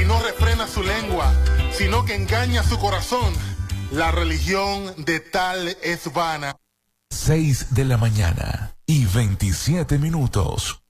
no refrena su lengua, sino que engaña su corazón. La religión de tal es vana. 6 de la mañana y 27 minutos.